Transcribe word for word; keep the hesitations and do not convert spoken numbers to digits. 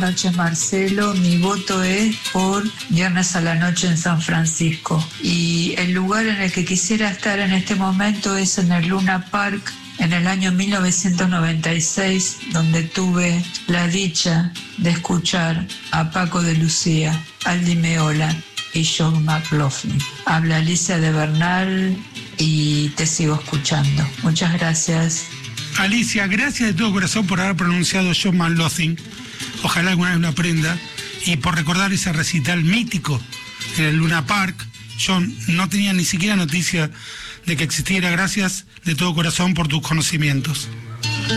noches, Marcelo. Mi voto es por Viernes a la Noche en San Francisco. Y el lugar en el que quisiera estar en este momento es en el Luna Park, en el año mil novecientos noventa y seis, donde tuve la dicha de escuchar a Paco de Lucía, Aldi Meola y John McLaughlin. Habla Alicia de Bernal y te sigo escuchando. Muchas gracias. Alicia, gracias de todo corazón por haber pronunciado John McLaughlin. Ojalá alguna vez lo aprenda. Y por recordar ese recital mítico en el Luna Park. Yo no tenía ni siquiera noticia de que existiera. Gracias de todo corazón por tus conocimientos.